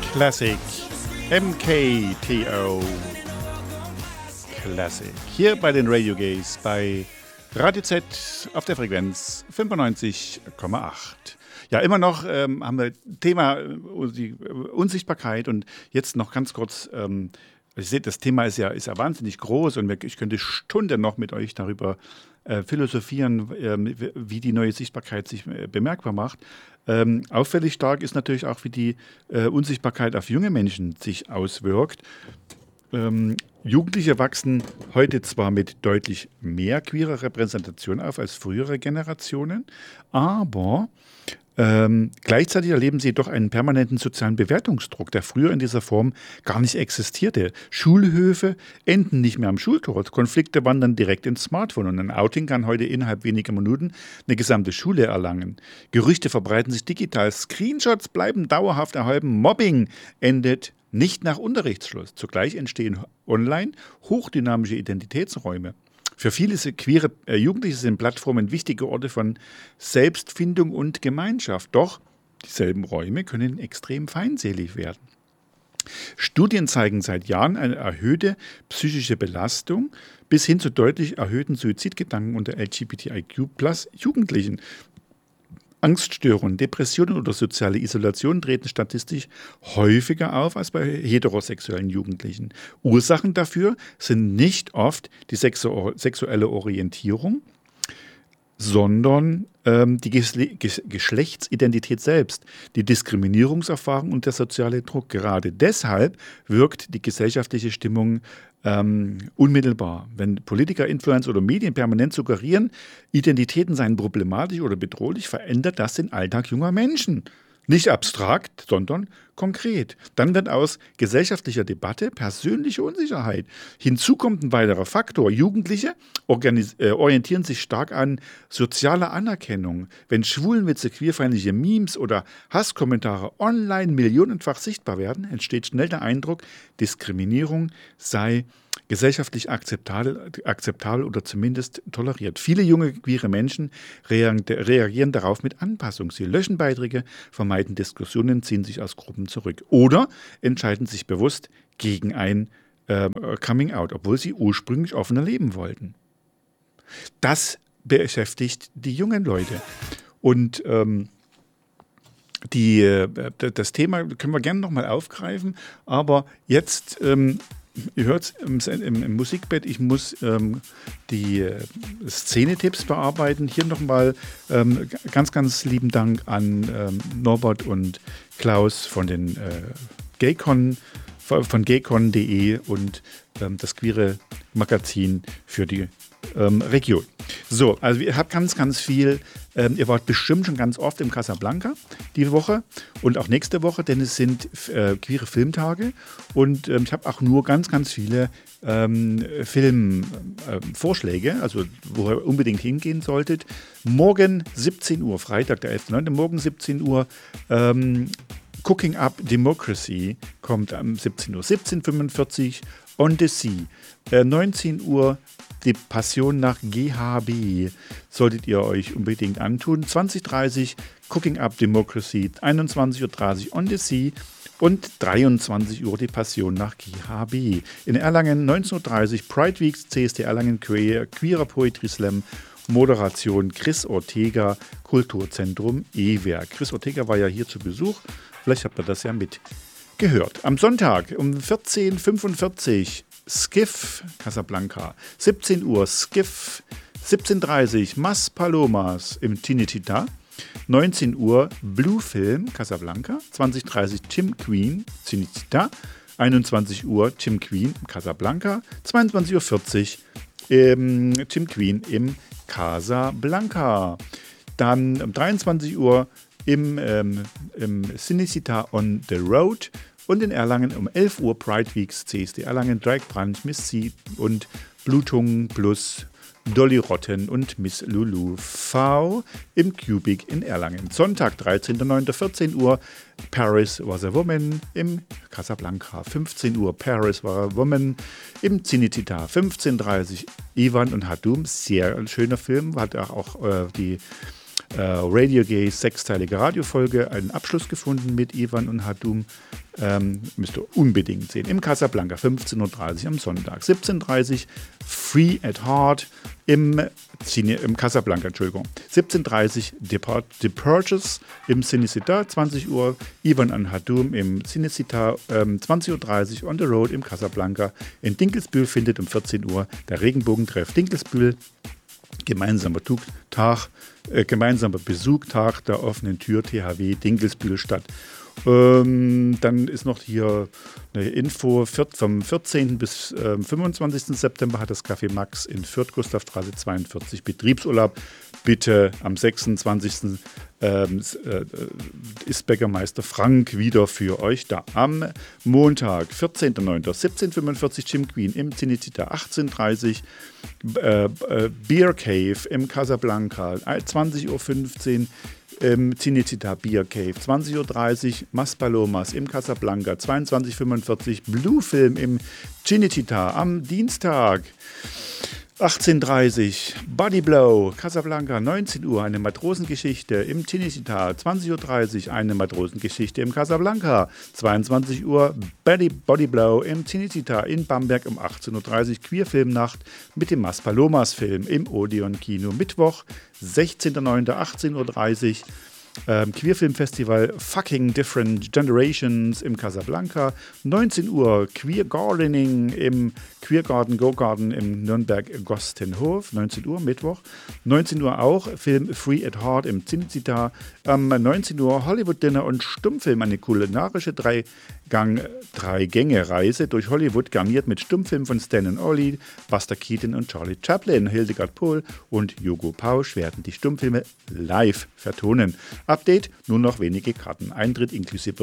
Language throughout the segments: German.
Classic. MKTO Classic. Hier bei den Radio Gays bei Radio Z auf der Frequenz 95,8. Ja, immer noch haben wir Thema die Unsichtbarkeit und jetzt noch ganz kurz. Ihr seht, das Thema ist ja wahnsinnig groß und ich könnte Stunden noch mit euch darüber philosophieren, wie die neue Sichtbarkeit sich bemerkbar macht. Auffällig stark ist natürlich auch, wie die Unsichtbarkeit auf junge Menschen sich auswirkt. Jugendliche wachsen heute zwar mit deutlich mehr queerer Repräsentation auf als frühere Generationen, aber gleichzeitig erleben sie doch einen permanenten sozialen Bewertungsdruck, der früher in dieser Form gar nicht existierte. Schulhöfe enden nicht mehr am Schultor. Konflikte wandern direkt ins Smartphone und ein Outing kann heute innerhalb weniger Minuten eine gesamte Schule erlangen. Gerüchte verbreiten sich digital, Screenshots bleiben dauerhaft erhalten, Mobbing endet nicht nach Unterrichtsschluss. Zugleich entstehen online hochdynamische Identitätsräume. Für viele queere Jugendliche sind Plattformen wichtige Orte von Selbstfindung und Gemeinschaft. Doch dieselben Räume können extrem feindselig werden. Studien zeigen seit Jahren eine erhöhte psychische Belastung bis hin zu deutlich erhöhten Suizidgedanken unter LGBTIQ+-Jugendlichen. Angststörungen, Depressionen oder soziale Isolation treten statistisch häufiger auf als bei heterosexuellen Jugendlichen. Ursachen dafür sind nicht oft die sexuelle Orientierung, sondern die Geschlechtsidentität selbst, die Diskriminierungserfahrung und der soziale Druck. Gerade deshalb wirkt die gesellschaftliche Stimmung unmittelbar. Wenn Politiker, Influencer oder Medien permanent suggerieren, Identitäten seien problematisch oder bedrohlich, verändert das den Alltag junger Menschen. Nicht abstrakt, sondern konkret. Dann wird aus gesellschaftlicher Debatte persönliche Unsicherheit. Hinzu kommt ein weiterer Faktor. Jugendliche orientieren sich stark an sozialer Anerkennung. Wenn Schwulenwitze, queerfeindliche Memes oder Hasskommentare online millionenfach sichtbar werden, entsteht schnell der Eindruck, Diskriminierung sei gesellschaftlich akzeptabel oder zumindest toleriert. Viele junge queere Menschen reagieren darauf mit Anpassung. Sie löschen Beiträge, vermeiden Diskussionen, ziehen sich aus Gruppen zurück oder entscheiden sich bewusst gegen ein Coming-out, obwohl sie ursprünglich offener leben wollten. Das beschäftigt die jungen Leute. Und das Thema können wir gerne nochmal aufgreifen, aber jetzt ihr hört es im Musikbett, ich muss die Szenetipps bearbeiten. Hier nochmal ganz, ganz lieben Dank an Norbert und Klaus von den von gaycon.de und das queere Magazin für die Region. So, also ihr habt ganz, ganz viel. Ihr wart bestimmt schon ganz oft im Casablanca die Woche und auch nächste Woche, denn es sind queere Filmtage und ich habe auch nur ganz, ganz viele Filmvorschläge, also wo ihr unbedingt hingehen solltet. Morgen 17 Uhr, Freitag, der 11.9., morgen 17 Uhr, Cooking Up Democracy kommt am 17 Uhr, 17:45 On the Sea, 19 Uhr die Passion nach GHB solltet ihr euch unbedingt antun. 20:30 Cooking Up Democracy, 21:30 On the Sea und 23 Uhr die Passion nach GHB. In Erlangen 19:30 Pride Weeks, CSD Erlangen Queerer Poetry Slam, Moderation Chris Ortega, Kulturzentrum E-Werk. Chris Ortega war ja hier zu Besuch, vielleicht habt ihr das ja mitgehört. Am Sonntag um 14:45 Skiff, Casablanca, 17 Uhr Skiff, 17:30 Mas Palomas im Tinitita, 19 Uhr Blue Film, Casablanca, 20:30 Tim Queen, Tinitita, 21 Uhr Tim Queen, Casablanca, 22:40 Uhr Tim Queen im Casablanca. Dann um 23 Uhr im Cinecittà on the Road. Und in Erlangen um 11 Uhr Pride Weeks, CSD Erlangen, Drake Brand, Miss C und Blutung plus Dolly Rotten und Miss Lulu V im Cubic in Erlangen. Sonntag, 13.09., 14 Uhr, Paris Was a Woman im Casablanca. 15 Uhr, Paris Was a Woman im Cinecittà. 15:30 Ivan und Hadum, sehr schöner Film, hat auch die Radio Gaze, 6-teilige Radiofolge, einen Abschluss gefunden mit Ivan und Hadum. Müsst ihr unbedingt sehen. Im Casablanca, 15:30 Uhr am Sonntag. 17:30 Uhr Free at Heart im Casablanca, Entschuldigung. 17:30 Uhr The Purchase im Cinecittà, 20 Uhr Ivan und Hadum im Cinecittà, 20:30 Uhr On the Road im Casablanca. In Dinkelsbühl findet um 14 Uhr der Regenbogentreff Dinkelsbühl, gemeinsamer Besuchtag der offenen Tür THW Dinkelsbühl statt. Dann ist noch hier eine Info, vom 14. bis 25. September hat das Café Max in Fürth, Gustavstraße 42 Betriebsurlaub. Bitte am 26. Ist Bäckermeister Frank wieder für euch da. Am Montag, 14.09. 17:45 Jim Queen im Cinecittà, 18:30 Beer Cave im Casablanca, 20:15 Uhr Cinecittà Beer Cave, 20:30 Uhr Maspalomas im Casablanca, 22:45 Blue Film im Cinecittà am Dienstag, 18:30 Body Blow, Casablanca, 19 Uhr eine Matrosengeschichte im Cinecittà, 20:30 Uhr eine Matrosengeschichte im Casablanca, 22 Uhr Body Blow im Cinecittà in Bamberg um 18:30 Uhr Queerfilmnacht mit dem Maspalomas Film im Odeon Kino, Mittwoch, 16.09. 18:30 Uhr Queerfilmfestival Fucking Different Generations im Casablanca, 19 Uhr Queer Gardening im Queer Garden Go Garden im Nürnberg-Gostenhof, 19 Uhr Mittwoch, 19 Uhr auch Film Free at Heart im Cinecittà, 19 Uhr Hollywood Dinner und Stummfilm, eine kulinarische Drei-Gänge-Reise durch Hollywood, garniert mit Stummfilmen von Stan und Ollie, Buster Keaton und Charlie Chaplin. Hildegard Pohl und Hugo Pausch werden die Stummfilme live vertonen. Update, nur noch wenige Karten. Eintritt inklusive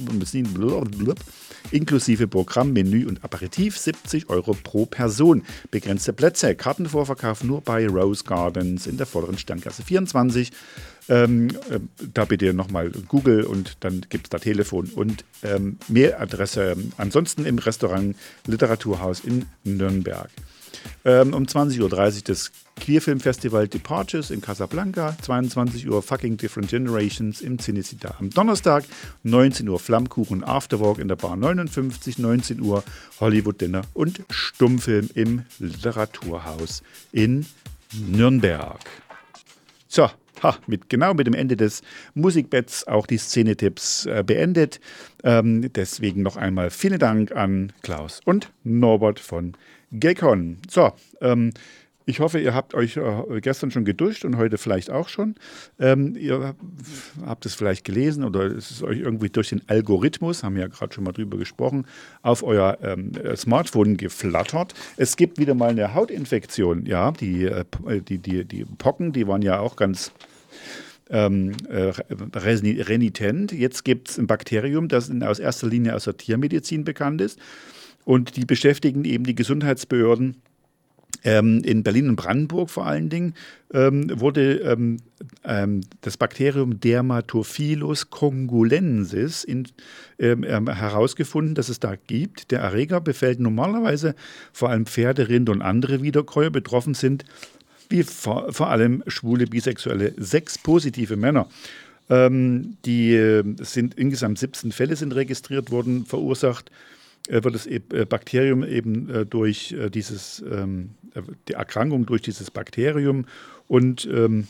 Programm, Menü und Aperitif, 70 € pro Person. Begrenzte Plätze, Kartenvorverkauf nur bei Rose Gardens in der vorderen Sterngasse 24. Da bitte nochmal Google und dann gibt es da Telefon und Mailadresse. Ansonsten im Restaurant Literaturhaus in Nürnberg. Um 20:30 Uhr das Queerfilmfestival Departures in Casablanca, 22 Uhr Fucking Different Generations im Cinecittà. Am Donnerstag 19 Uhr Flammkuchen Afterwork in der Bar 59, 19 Uhr Hollywood Dinner und Stummfilm im Literaturhaus in Nürnberg. So, mit dem Ende des Musikbetts auch die Szenetipps beendet. Deswegen noch einmal vielen Dank an Klaus und Norbert von Gacon. So, ich hoffe, ihr habt euch gestern schon geduscht und heute vielleicht auch schon. Ihr habt es vielleicht gelesen oder es ist euch irgendwie durch den Algorithmus, haben wir ja gerade schon mal drüber gesprochen, auf euer Smartphone geflattert. Es gibt wieder mal eine Hautinfektion. Ja, die Pocken, die waren ja auch ganz renitent. Jetzt gibt es ein Bakterium, das aus erster Linie aus der Tiermedizin bekannt ist. Und die beschäftigen eben die Gesundheitsbehörden. In Berlin und Brandenburg vor allen Dingen wurde das Bakterium Dermatophilus congolensis herausgefunden, dass es da gibt. Der Erreger befällt normalerweise vor allem Pferde, Rinder und andere Wiederkäuer. Betroffen sind wie vor allem schwule, bisexuelle, 6 positive Männer. Insgesamt 17 Fälle sind registriert worden, verursacht wird das Bakterium eben durch die Erkrankung durch dieses Bakterium. Und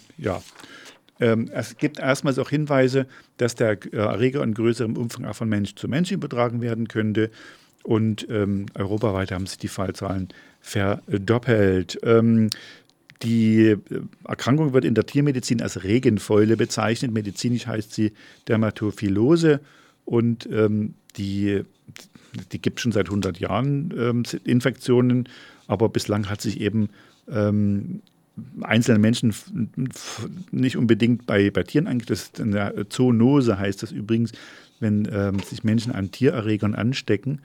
es gibt erstmals auch Hinweise, dass der Erreger in größerem Umfang auch von Mensch zu Mensch übertragen werden könnte. Und europaweit haben sich die Fallzahlen verdoppelt. Die Erkrankung wird in der Tiermedizin als Regenfäule bezeichnet. Medizinisch heißt sie Dermatophilose und die gibt es schon seit 100 Jahren, Infektionen, aber bislang hat sich eben einzelne Menschen nicht unbedingt bei Tieren angestellt. Eine Zoonose heißt das übrigens, wenn sich Menschen an Tiererregern anstecken.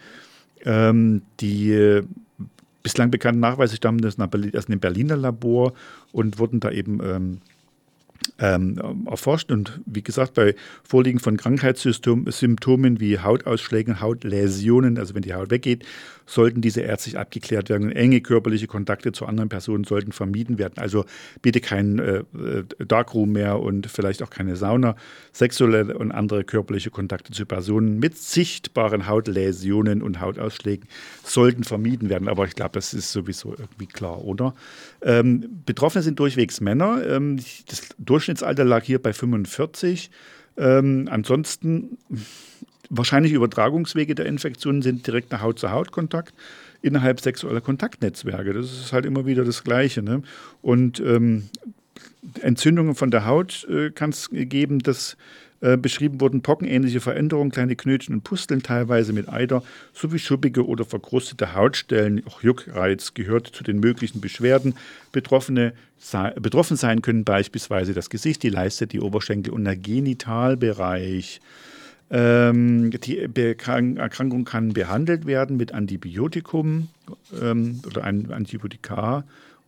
Die bislang bekannten Nachweise stammen aus einem Berliner Labor und wurden da eben erforscht. Und wie gesagt, bei Vorliegen von Krankheitssymptomen wie Hautausschlägen, Hautläsionen, also wenn die Haut weggeht, sollten diese ärztlich abgeklärt werden. Und enge körperliche Kontakte zu anderen Personen sollten vermieden werden. Also bitte kein Darkroom mehr und vielleicht auch keine Sauna. Sexuelle und andere körperliche Kontakte zu Personen mit sichtbaren Hautläsionen und Hautausschlägen sollten vermieden werden. Aber ich glaube, das ist sowieso irgendwie klar, oder? Betroffene sind durchwegs Männer. Das Durchschnittsalter lag hier bei 45. Ansonsten wahrscheinlich Übertragungswege der Infektionen sind direkter Haut-zu-Haut-Kontakt innerhalb sexueller Kontaktnetzwerke. Das ist halt immer wieder das Gleiche. Ne? Und Entzündungen von der Haut kann es geben, dass beschrieben wurden pockenähnliche Veränderungen, kleine Knötchen und Pusteln, teilweise mit Eiter, sowie schuppige oder verkrustete Hautstellen. Auch Juckreiz gehört zu den möglichen Beschwerden. Betroffen sein können beispielsweise das Gesicht, die Leiste, die Oberschenkel und der Genitalbereich. Die Erkrankung kann behandelt werden mit Antibiotikum oder einem Antibiotika.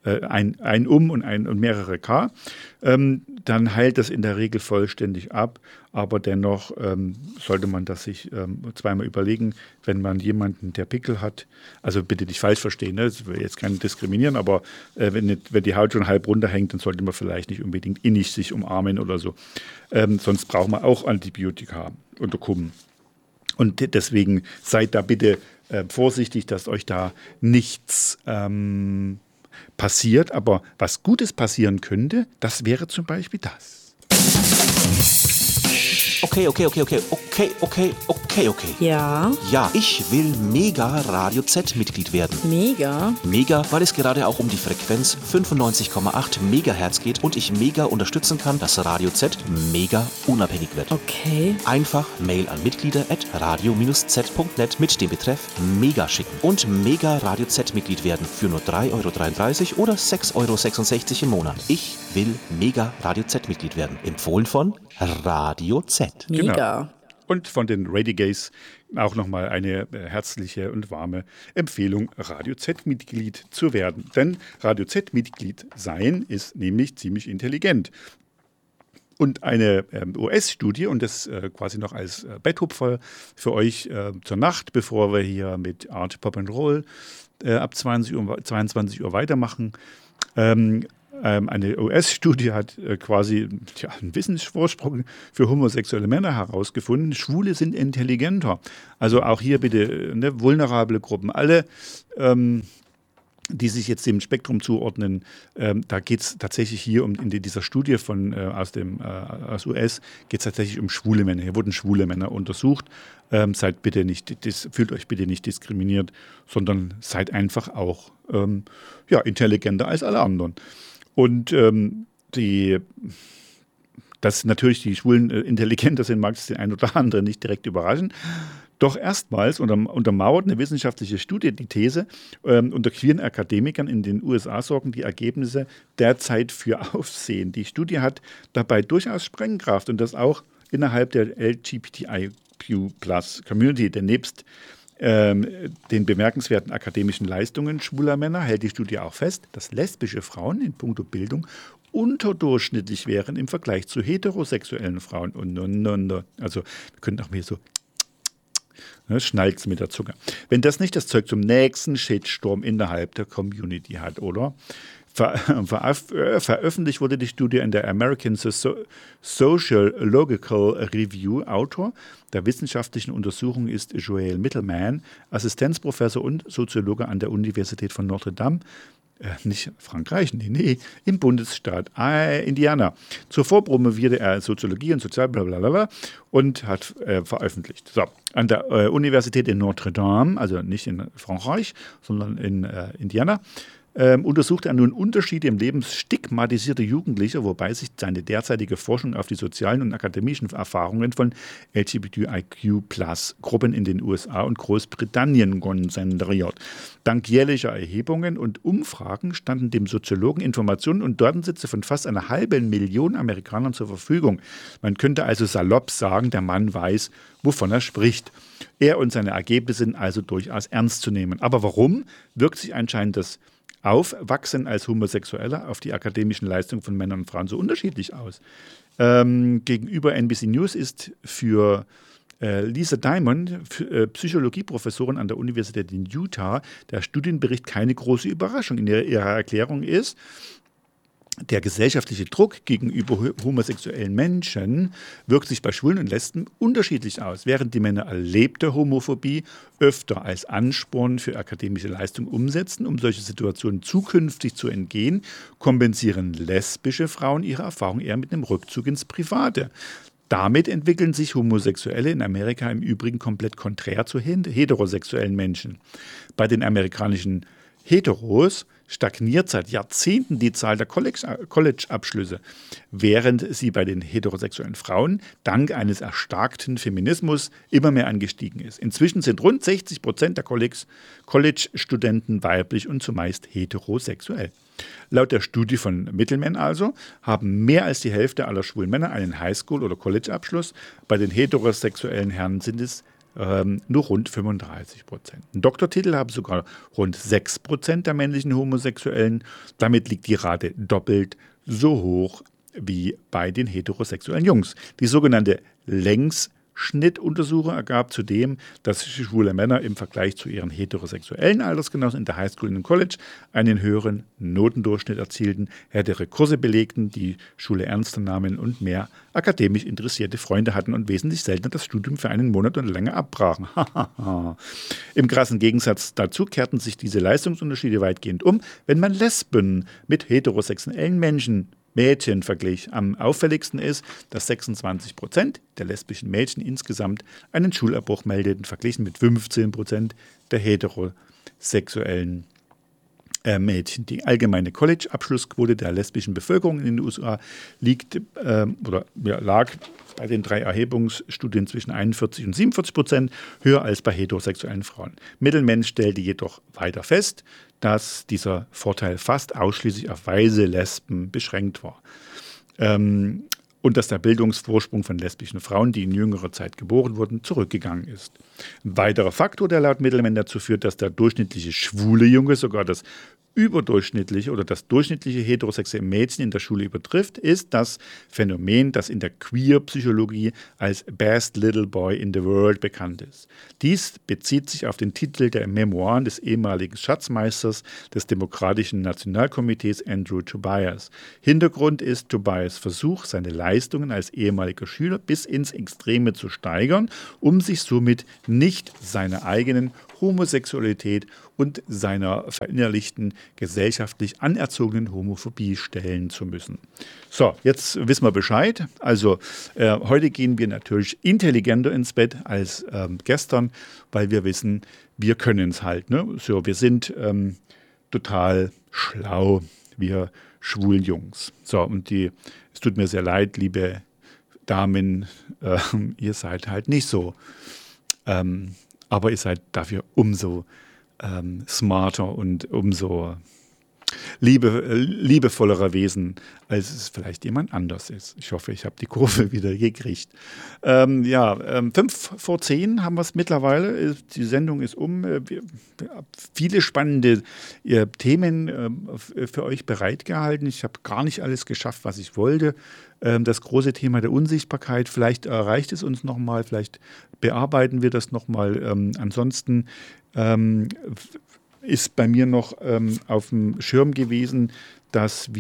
Und mehrere K, dann heilt das in der Regel vollständig ab, aber dennoch sollte man das sich zweimal überlegen, wenn man jemanden, der Pickel hat, also bitte nicht falsch verstehen, ne? Das will jetzt keinen diskriminieren, aber wenn die Haut schon halb runterhängt, dann sollte man vielleicht nicht unbedingt innig sich umarmen oder so, sonst braucht man auch Antibiotika unter Kummen. Und deswegen seid da bitte vorsichtig, dass euch da nichts passiert, aber was Gutes passieren könnte, das wäre zum Beispiel das. Okay. Ja. Ja, ich will Mega Radio Z-Mitglied werden. Mega? Mega, weil es gerade auch um die Frequenz 95,8 Megahertz geht und ich mega unterstützen kann, dass Radio Z mega unabhängig wird. Okay. Einfach Mail an mitglieder@radio-z.net mit dem Betreff Mega schicken und Mega Radio Z-Mitglied werden für nur 3,33 € oder 6,66 € im Monat. Ich will Mega Radio Z-Mitglied werden. Empfohlen von Radio Z. Mega. Genau. Und von den Radigays auch nochmal eine herzliche und warme Empfehlung, Radio Z-Mitglied zu werden. Denn Radio Z-Mitglied sein ist nämlich ziemlich intelligent. Und eine US-Studie, und das quasi noch als Betthupfer für euch zur Nacht, bevor wir hier mit Art Pop and Roll ab 22 Uhr weitermachen. Eine US-Studie hat quasi einen Wissensvorsprung für homosexuelle Männer herausgefunden. Schwule sind intelligenter. Also auch hier bitte vulnerable Gruppen. Alle, die sich jetzt dem Spektrum zuordnen, da geht es tatsächlich hier in dieser Studie aus US geht es tatsächlich um schwule Männer. Hier wurden schwule Männer untersucht. Fühlt euch bitte nicht diskriminiert, sondern seid einfach auch intelligenter als alle anderen. Und dass natürlich die Schwulen intelligenter sind, mag es den einen oder anderen nicht direkt überraschen. Doch erstmals untermauert eine wissenschaftliche Studie die These, unter queeren Akademikern in den USA sorgen die Ergebnisse derzeit für Aufsehen. Die Studie hat dabei durchaus Sprengkraft und das auch innerhalb der LGBTIQ+-Community, denn nebst den bemerkenswerten akademischen Leistungen schwuler Männer hält die Studie auch fest, dass lesbische Frauen in puncto Bildung unterdurchschnittlich wären im Vergleich zu heterosexuellen Frauen. Also wir können auch mehr so schnalzen mit der Zunge. Wenn das nicht das Zeug zum nächsten Shitstorm innerhalb der Community hat, oder? Veröffentlicht wurde die Studie in der American Sociological Review. Autor der wissenschaftlichen Untersuchung ist Joel Mittelman, Assistenzprofessor und Soziologe an der Universität von Notre Dame. Nicht Frankreich, nee, im Bundesstaat Indiana. Zuvor promovierte er Soziologie und Sozial blablabla und hat veröffentlicht. So, an der Universität in Notre Dame, also nicht in Frankreich, sondern in Indiana, untersucht er nun Unterschiede im Leben stigmatisierter Jugendlicher, wobei sich seine derzeitige Forschung auf die sozialen und akademischen Erfahrungen von LGBTIQ+-Gruppen in den USA und Großbritannien konzentriert. Dank jährlicher Erhebungen und Umfragen standen dem Soziologen Informationen und Datensätze von fast 500.000 Amerikanern zur Verfügung. Man könnte also salopp sagen, der Mann weiß, wovon er spricht. Er und seine Ergebnisse sind also durchaus ernst zu nehmen. Aber warum wirkt sich anscheinend das Aufwachsen als Homosexueller auf die akademischen Leistungen von Männern und Frauen so unterschiedlich aus? Gegenüber NBC News ist für Lisa Diamond, Psychologieprofessorin an der Universität in Utah, der Studienbericht keine große Überraschung. In ihrer Erklärung ist, der gesellschaftliche Druck gegenüber homosexuellen Menschen wirkt sich bei Schwulen und Lesben unterschiedlich aus. Während die Männer erlebte Homophobie öfter als Ansporn für akademische Leistung umsetzen, um solche Situationen zukünftig zu entgehen, kompensieren lesbische Frauen ihre Erfahrung eher mit einem Rückzug ins Private. Damit entwickeln sich Homosexuelle in Amerika im Übrigen komplett konträr zu heterosexuellen Menschen. Bei den amerikanischen Heteros stagniert seit Jahrzehnten die Zahl der College-Abschlüsse, während sie bei den heterosexuellen Frauen dank eines erstarkten Feminismus immer mehr angestiegen ist. Inzwischen sind rund 60% der College-Studenten weiblich und zumeist heterosexuell. Laut der Studie von Middleman also haben mehr als die Hälfte aller schwulen Männer einen Highschool- oder College-Abschluss. Bei den heterosexuellen Herren sind es nur rund 35%. Einen Doktortitel haben sogar rund 6% der männlichen Homosexuellen. Damit liegt die Rate doppelt so hoch wie bei den heterosexuellen Jungs. Die sogenannte Längsschnittuntersuchung ergab zudem, dass schwule Männer im Vergleich zu ihren heterosexuellen Altersgenossen in der Highschool und im College einen höheren Notendurchschnitt erzielten, härtere Kurse belegten, die Schule ernster nahmen und mehr akademisch interessierte Freunde hatten und wesentlich seltener das Studium für einen Monat oder länger abbrachen. Im krassen Gegensatz dazu kehrten sich diese Leistungsunterschiede weitgehend um, wenn man Lesben mit heterosexuellen Mädchen verglich. Am auffälligsten ist, dass 26% der lesbischen Mädchen insgesamt einen Schulabbruch meldeten, verglichen mit 15% der heterosexuellen Mädchen. Die allgemeine College-Abschlussquote der lesbischen Bevölkerung in den USA lag bei den 3 Erhebungsstudien zwischen 41 und 47% höher als bei heterosexuellen Frauen. Middleman stellte jedoch weiter fest, dass dieser Vorteil fast ausschließlich auf weiße Lesben beschränkt war. Und dass der Bildungsvorsprung von lesbischen Frauen, die in jüngerer Zeit geboren wurden, zurückgegangen ist. Ein weiterer Faktor, der laut Middleman dazu führt, dass der durchschnittliche schwule Junge sogar das überdurchschnittliche oder das durchschnittliche heterosexuelle Mädchen in der Schule übertrifft, ist das Phänomen, das in der Queer-Psychologie als Best Little Boy in the World bekannt ist. Dies bezieht sich auf den Titel der Memoiren des ehemaligen Schatzmeisters des Demokratischen Nationalkomitees Andrew Tobias. Hintergrund ist Tobias' Versuch, seine Leistungen als ehemaliger Schüler bis ins Extreme zu steigern, um sich somit nicht seiner eigenen Homosexualität und seiner verinnerlichten, gesellschaftlich anerzogenen Homophobie stellen zu müssen. So, jetzt wissen wir Bescheid. Also heute gehen wir natürlich intelligenter ins Bett als gestern, weil wir wissen, wir können es halt. Ne? So, wir sind total schlau, wir schwulen Jungs. So, und es tut mir sehr leid, liebe Damen, ihr seid halt nicht so. Aber ihr seid dafür umso smarter und umso liebevollerer Wesen, als es vielleicht jemand anders ist. Ich hoffe, ich habe die Kurve wieder gekriegt. 5 vor 10 haben wir es mittlerweile. Die Sendung ist um. Wir haben viele spannende Themen für euch bereitgehalten. Ich habe gar nicht alles geschafft, was ich wollte. Das große Thema der Unsichtbarkeit, vielleicht erreicht es uns nochmal, vielleicht bearbeiten wir das nochmal. Ansonsten ist bei mir noch auf dem Schirm gewesen, dass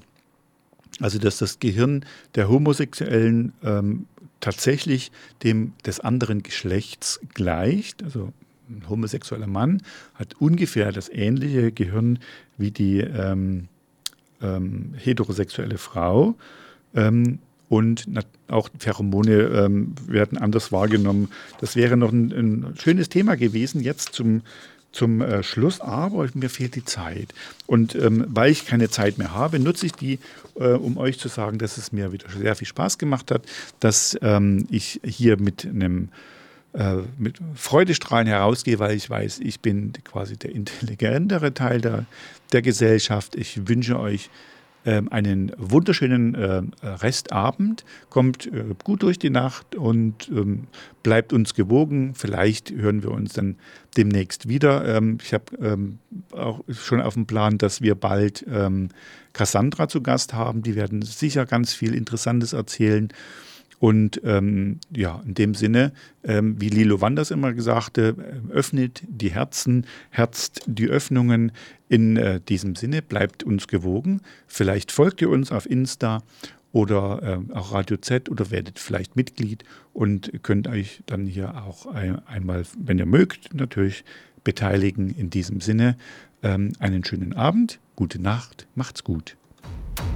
das Gehirn der Homosexuellen tatsächlich dem des anderen Geschlechts gleicht. Also ein homosexueller Mann hat ungefähr das ähnliche Gehirn wie die heterosexuelle Frau. Und auch Pheromone werden anders wahrgenommen. Das wäre noch ein schönes Thema gewesen jetzt zum Schluss, aber mir fehlt die Zeit. Und weil ich keine Zeit mehr habe, nutze ich die, um euch zu sagen, dass es mir wieder sehr viel Spaß gemacht hat, dass ich hier mit Freudestrahlen herausgehe, weil ich weiß, ich bin quasi der intelligentere Teil der Gesellschaft. Ich wünsche euch einen wunderschönen Restabend, kommt gut durch die Nacht und bleibt uns gewogen. Vielleicht hören wir uns dann demnächst wieder. Ich habe auch schon auf dem Plan, dass wir bald Cassandra zu Gast haben. Die werden sicher ganz viel Interessantes erzählen. Und in dem Sinne, wie Lilo Wanders immer sagte, öffnet die Herzen, herzt die Öffnungen. In diesem Sinne, bleibt uns gewogen. Vielleicht folgt ihr uns auf Insta oder auch Radio Z oder werdet vielleicht Mitglied und könnt euch dann hier auch einmal, wenn ihr mögt, natürlich beteiligen. In diesem Sinne, einen schönen Abend, gute Nacht, macht's gut.